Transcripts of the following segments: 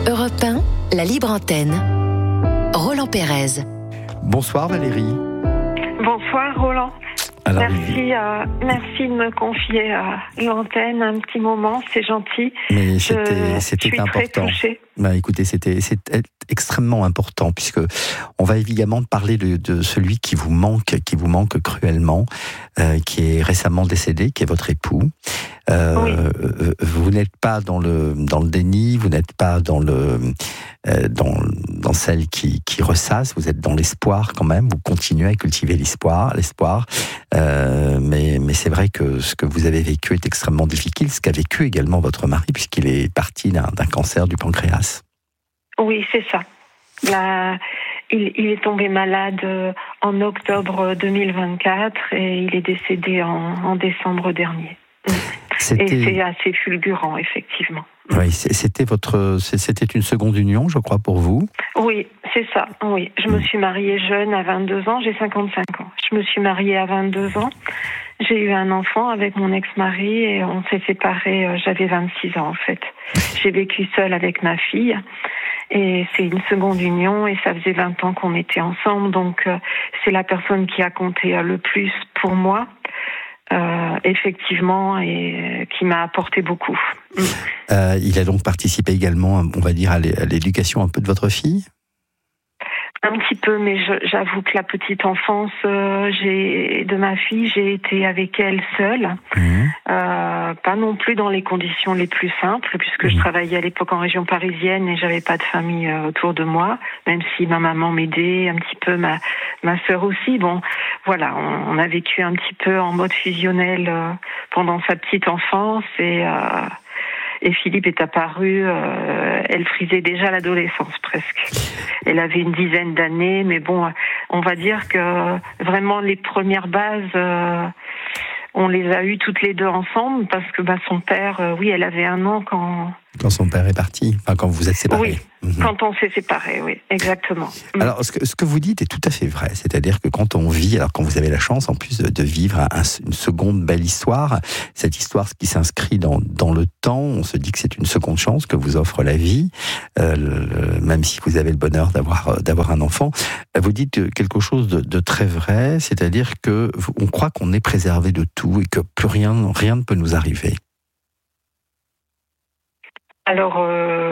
Europe 1, la libre antenne. Roland Pérez. Bonsoir Valérie. Bonsoir Roland. Alors, merci de me confier l'antenne un petit moment, c'est gentil. Mais c'était suis important. Très touchée. Bah, écoutez, c'est extrêmement important puisque on va évidemment parler de celui qui vous manque cruellement, qui est récemment décédé, qui est votre époux. Oui. Vous n'êtes pas dans le déni, vous n'êtes pas dans celle qui ressasse, vous êtes dans l'espoir quand même, vous continuez à cultiver l'espoir. Mais c'est vrai que ce que vous avez vécu est extrêmement difficile, ce qu'a vécu également votre mari, puisqu'il est parti d'un cancer du pancréas. Oui, c'est ça. Il est tombé malade en octobre 2024 et il est décédé en décembre dernier. Et c'est assez fulgurant, effectivement. Oui, c'était une seconde union, je crois, pour vous. Oui, c'est ça. Oui, je me suis mariée jeune à 22 ans, j'ai 55 ans. Je me suis mariée à 22 ans. J'ai eu un enfant avec mon ex-mari et on s'est séparés, j'avais 26 ans en fait. J'ai vécu seule avec ma fille et c'est une seconde union et ça faisait 20 ans qu'on était ensemble, donc c'est la personne qui a compté le plus pour moi. Effectivement, et qui m'a apporté beaucoup. Il a donc participé également, on va dire, à l'éducation un peu de votre fille ? Un petit peu, mais j'avoue que la petite enfance de ma fille, j'ai été avec elle seule. Pas non plus dans les conditions les plus simples, puisque je travaillais à l'époque en région parisienne et j'avais pas de famille autour de moi, même si ma maman m'aidait un petit peu, ma sœur aussi. Bon, voilà, on a vécu un petit peu en mode fusionnel pendant sa petite enfance et Philippe est apparu, elle frisait déjà l'adolescence presque. Elle avait une dizaine d'années, mais bon, on va dire que vraiment les premières bases, on les a eues toutes les deux ensemble, parce que son père, oui, elle avait 1 an quand son père est parti, enfin quand vous êtes séparés. Oui, quand on s'est séparés, oui, exactement. Alors, ce que vous dites est tout à fait vrai, c'est-à-dire que quand on vit, alors quand vous avez la chance en plus de vivre une seconde belle histoire, cette histoire qui s'inscrit dans le temps, on se dit que c'est une seconde chance que vous offre la vie, même si vous avez le bonheur d'avoir un enfant. Vous dites quelque chose de très vrai, c'est-à-dire que on croit qu'on est préservé de tout et que plus rien ne peut nous arriver. Alors,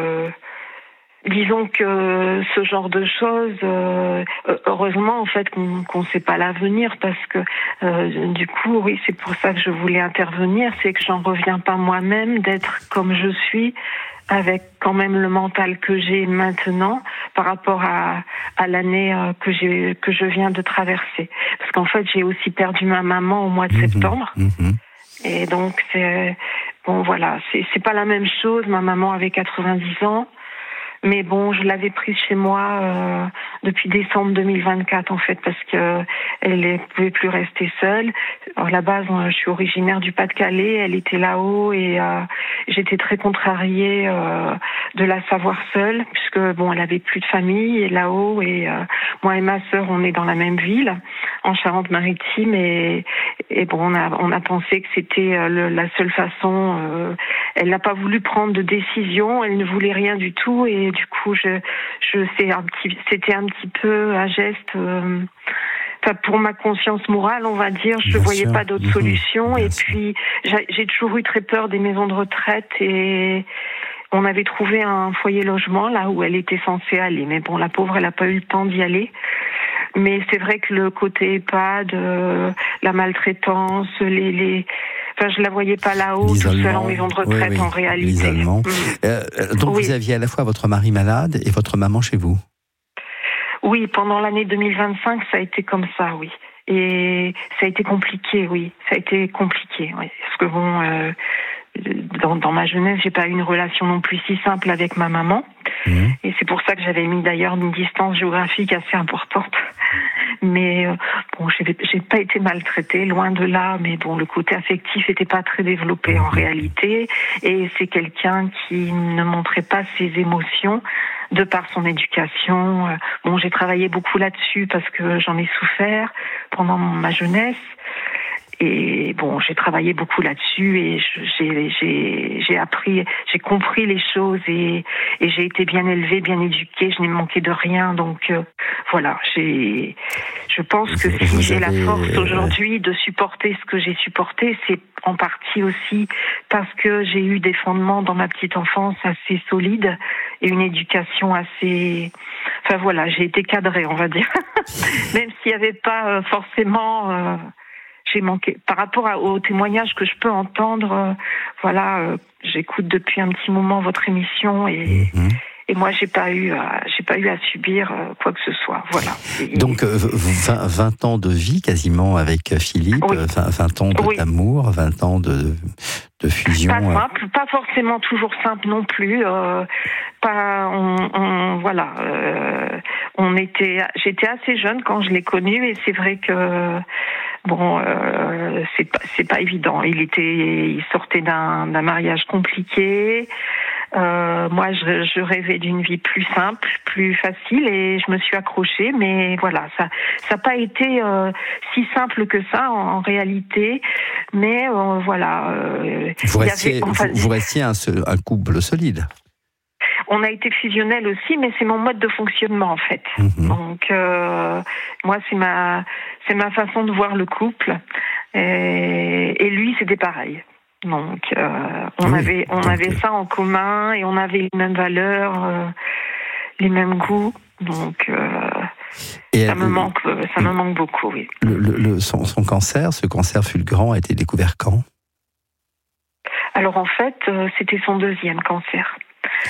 disons que ce genre de choses, heureusement en fait qu'on sait pas l'avenir, parce que du coup, oui, c'est pour ça que je voulais intervenir, c'est que j'en reviens pas moi-même d'être comme je suis, avec quand même le mental que j'ai maintenant par rapport à l'année que je viens de traverser. Parce qu'en fait, j'ai aussi perdu ma maman au mois de septembre. Et donc voilà, c'est pas la même chose. Ma maman avait 90 ans. Mais bon, je l'avais prise chez moi depuis décembre 2024 en fait, parce que elle ne pouvait plus rester seule. Alors, à la base, je suis originaire du Pas-de-Calais, elle était là-haut et j'étais très contrariée de la savoir seule, puisque bon, elle avait plus de famille là-haut et moi et ma sœur, on est dans la même ville, en Charente-Maritime et bon, on a pensé que c'était la seule façon. Elle n'a pas voulu prendre de décision, elle ne voulait rien du tout et du coup, c'était un petit peu un geste. Pour ma conscience morale, on va dire, je ne voyais pas d'autre solution. Et puis, j'ai toujours eu très peur des maisons de retraite et on avait trouvé un foyer logement là où elle était censée aller. Mais bon, la pauvre, elle n'a pas eu le temps d'y aller. Mais c'est vrai que le côté EHPAD, la maltraitance, je la voyais pas là-haut, tout seul en maison de retraite, en réalité. L'isolement. Donc vous aviez à la fois votre mari malade et votre maman chez vous. Oui, pendant l'année 2025, ça a été comme ça, oui. Et ça a été compliqué, oui. Ça a été compliqué, oui. Parce que bon, dans ma jeunesse, j'ai pas eu une relation non plus si simple avec ma maman. Et c'est pour ça que j'avais mis d'ailleurs une distance géographique assez importante. Mais bon, j'ai pas été maltraitée, loin de là, mais bon, le côté affectif était pas très développé en réalité, et c'est quelqu'un qui ne montrait pas ses émotions de par son éducation. Bon, j'ai travaillé beaucoup là-dessus parce que j'en ai souffert pendant ma jeunesse. Et bon, j'ai travaillé beaucoup là-dessus et j'ai appris, j'ai compris les choses et j'ai été bien élevée, bien éduquée. Je n'ai manqué de rien. Donc voilà, je pense que si j'ai la force aujourd'hui de supporter ce que j'ai supporté, c'est en partie aussi parce que j'ai eu des fondements dans ma petite enfance assez solides et une éducation assez... Enfin voilà, j'ai été cadrée, on va dire. Même s'il n'y avait pas forcément... j'ai manqué. Par rapport aux témoignages que je peux entendre, j'écoute depuis un petit moment votre émission et moi j'ai pas eu à subir quoi que ce soit. Voilà. Donc 20 ans de vie quasiment avec Philippe, oui. 20 ans d'amour, 20 ans de fusion. Pas simple, pas forcément toujours simple non plus. J'étais assez jeune quand je l'ai connu et c'est vrai que c'est pas évident. Il sortait d'un mariage compliqué. Moi, je rêvais d'une vie plus simple, plus facile, et je me suis accrochée. Mais voilà, ça n'a pas été si simple que ça en réalité. Mais voilà. Vous restiez un couple solide. On a été fusionnels aussi, mais c'est mon mode de fonctionnement en fait. Donc moi, c'est ma façon de voir le couple, et lui, c'était pareil. Donc on avait ça en commun et on avait les mêmes valeurs, les mêmes goûts. Donc ça me manque beaucoup. Oui. Son cancer, ce cancer fulgurant, a été découvert quand ? Alors en fait, c'était son deuxième cancer.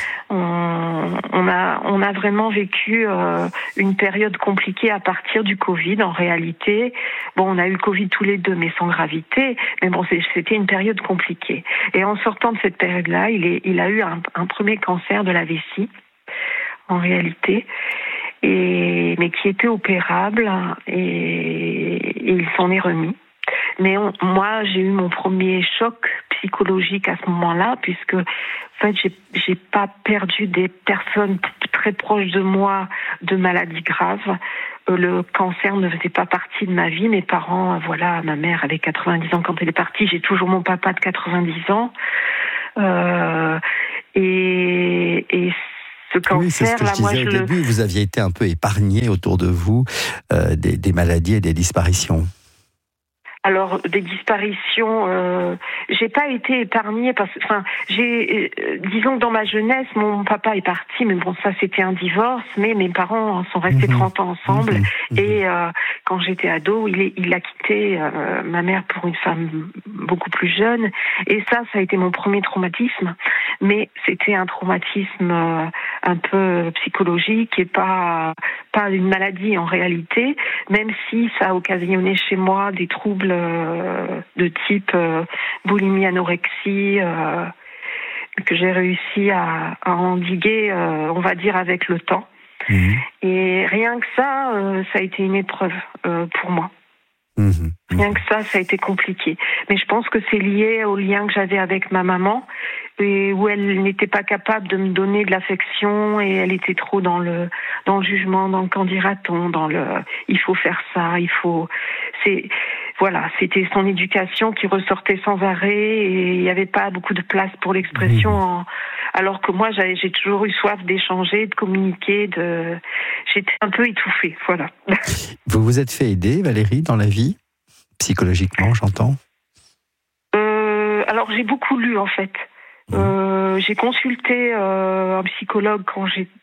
On a vraiment vécu une période compliquée à partir du Covid en réalité. Bon, on a eu le Covid tous les deux, mais sans gravité. Mais bon, c'était une période compliquée. Et en sortant de cette période-là, il a eu un premier cancer de la vessie, en réalité, mais qui était opérable et il s'en est remis. Mais moi, j'ai eu mon premier choc psychologique à ce moment-là, puisque en fait, j'ai pas perdu des personnes très proches de moi de maladies graves. Le cancer ne faisait pas partie de ma vie. Mes parents, ma mère avait 90 ans quand elle est partie. J'ai toujours mon papa de 90 ans. Et ce cancer, oui, c'est ce que je disais au début. Vous aviez été un peu épargné autour de vous des maladies et des disparitions. Alors des disparitions, j'ai pas été épargnée disons que dans ma jeunesse, mon papa est parti, mais bon, ça c'était un divorce, mais mes parents sont restés 30 ans ensemble et quand j'étais ado, il a quitté ma mère pour une femme beaucoup plus jeune et ça a été mon premier traumatisme, mais c'était un traumatisme un peu psychologique et pas une maladie en réalité, même si ça a occasionné chez moi des troubles de type boulimie, anorexie, que j'ai réussi à endiguer, on va dire, avec le temps. Et rien que ça a été une épreuve pour moi. Rien que ça a été compliqué. Mais je pense que c'est lié au lien que j'avais avec ma maman, et où elle n'était pas capable de me donner de l'affection, et elle était trop dans le jugement, dans le qu'en dira-t-on, il faut faire ça, c'était son éducation qui ressortait sans arrêt, et il n'y avait pas beaucoup de place pour l'expression, alors que moi j'ai toujours eu soif d'échanger, de communiquer, j'étais un peu étouffée, voilà. Vous vous êtes fait aider, Valérie, dans la vie ? Psychologiquement, j'entends. Alors j'ai beaucoup lu en fait. J'ai consulté un psychologue quand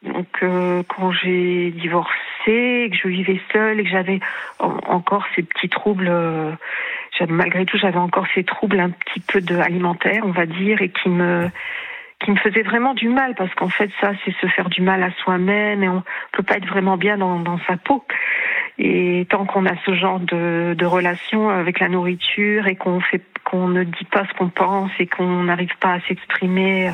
j'ai divorcé, que je vivais seule et que j'avais encore ces petits troubles. Malgré tout, j'avais encore ces troubles un petit peu alimentaires, on va dire, et qui me faisait vraiment du mal, parce qu'en fait, ça, c'est se faire du mal à soi-même, et on peut pas être vraiment bien dans sa peau. Et tant qu'on a ce genre de relation avec la nourriture et qu'on ne dit pas ce qu'on pense et qu'on n'arrive pas à s'exprimer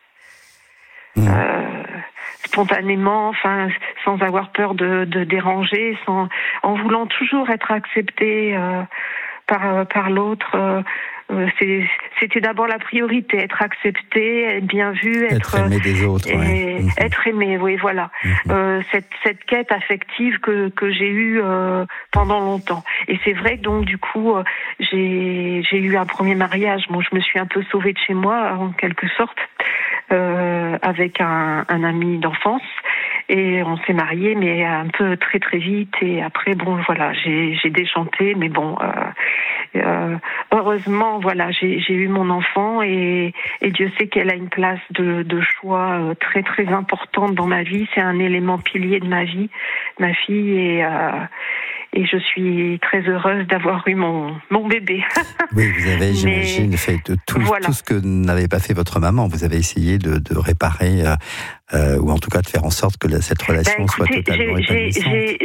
spontanément, enfin, sans avoir peur de déranger, en voulant toujours être accepté par l'autre, c'est c'était d'abord la priorité, être accepté, être bien vu, être aimé des autres, être aimé, oui, voilà. Cette quête affective que j'ai eue pendant longtemps. Et c'est vrai que donc du coup, j'ai eu un premier mariage. Bon, je me suis un peu sauvée de chez moi en quelque sorte, avec un ami d'enfance. Et on s'est mariés, mais un peu très très vite. Et après, bon, voilà, j'ai déchanté, mais bon, heureusement, voilà, j'ai eu mon enfant et Dieu sait qu'elle a une place de choix très très importante dans ma vie. C'est un élément pilier de ma vie, ma fille, et je suis très heureuse d'avoir eu mon bébé. Oui, vous avez, j'imagine, fait tout ce que n'avait pas fait votre maman. Vous avez essayé de réparer, ou en tout cas de faire en sorte que cette relation soit totalement épanouissante.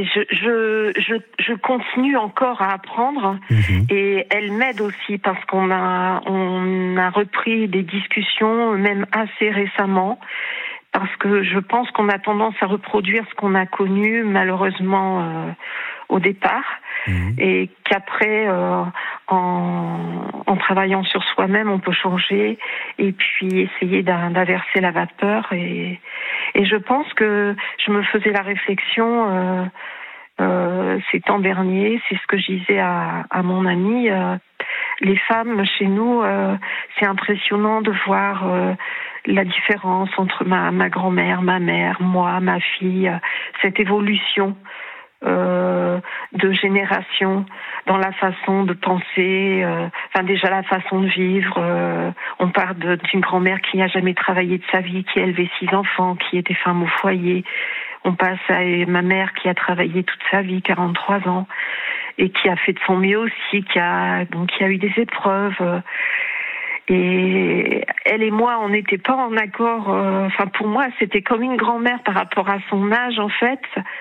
Je continue encore à apprendre, et elle m'aide aussi parce qu'on a repris des discussions, même assez récemment. Parce que je pense qu'on a tendance à reproduire ce qu'on a connu, malheureusement, au départ. Et qu'après, en travaillant sur soi-même, on peut changer et puis essayer d'inverser la vapeur. Et je pense que je me faisais la réflexion ces temps derniers, c'est ce que je disais à mon ami. Les femmes, chez nous, c'est impressionnant de voir la différence entre ma grand-mère, ma mère, moi, ma fille, cette évolution de génération dans la façon de penser, déjà la façon de vivre. On parle d'une grand-mère qui n'a jamais travaillé de sa vie, qui a élevé 6 enfants, qui était femme au foyer. On passe à ma mère qui a travaillé toute sa vie, 43 ans, et qui a fait de son mieux aussi, qui a eu des épreuves. Et elle et moi, on n'était pas en accord. Pour moi, c'était comme une grand-mère par rapport à son âge, en fait.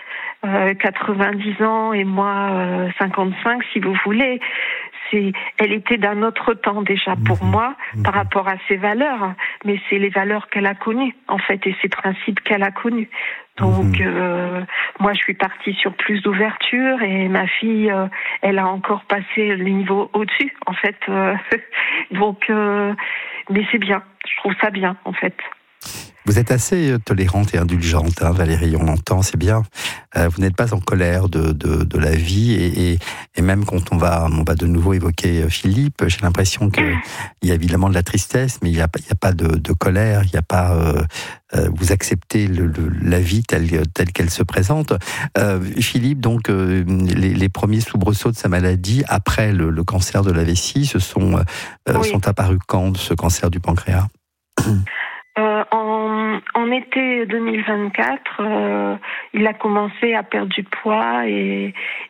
90 ans et moi 55, si vous voulez. Elle était d'un autre temps déjà pour moi par rapport à ses valeurs, mais c'est les valeurs qu'elle a connues en fait et ses principes qu'elle a connus. Donc moi je suis partie sur plus d'ouverture et ma fille elle a encore passé le niveau au-dessus en fait. Donc mais c'est bien, je trouve ça bien en fait. Vous êtes assez tolérante et indulgente, Valérie, on l'entend, c'est bien. Vous n'êtes pas en colère de la vie et même quand on va de nouveau évoquer Philippe, j'ai l'impression qu'il y a évidemment de la tristesse, mais il n'y a pas de colère, il n'y a pas... vous acceptez la vie telle qu'elle se présente. Philippe, donc, les premiers soubresauts de sa maladie, après le cancer de la vessie, sont apparus quand, ce cancer du pancréas? En été 2024, il a commencé à perdre du poids et